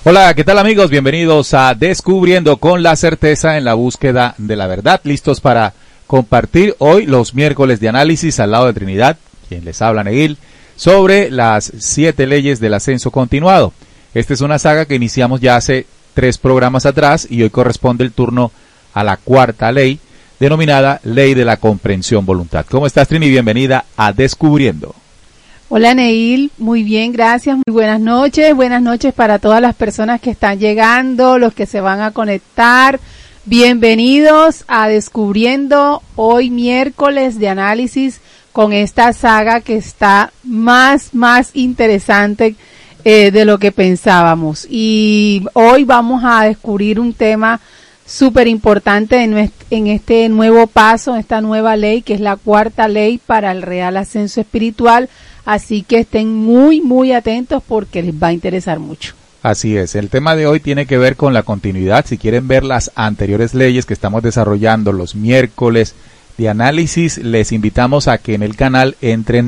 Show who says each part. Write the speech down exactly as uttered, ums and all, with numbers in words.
Speaker 1: Hola, ¿qué tal amigos? Bienvenidos a Descubriendo con la Certeza en la búsqueda de la verdad. Listos para compartir hoy los miércoles de análisis al lado de Trinidad, quien les habla Neil, sobre las siete leyes del ascenso continuado. Esta es una saga que iniciamos ya hace tres programas atrás y hoy corresponde el turno a la cuarta ley, denominada Ley de la Comprensión Voluntad. ¿Cómo estás, Trini? Bienvenida a Descubriendo.
Speaker 2: Hola Neil, muy bien, gracias, muy buenas noches, buenas noches para todas las personas que están llegando, los que se van a conectar, bienvenidos a Descubriendo, hoy miércoles de análisis con esta saga que está más, más interesante eh, de lo que pensábamos, y hoy vamos a descubrir un tema súper importante en, en este nuevo paso, esta nueva ley que es la cuarta ley para el real ascenso espiritual. Así que estén muy, muy atentos porque les va a interesar mucho.
Speaker 1: Así es, el tema de hoy tiene que ver con la continuidad. Si quieren ver las anteriores leyes que estamos desarrollando los miércoles de análisis, les invitamos a que en el canal entren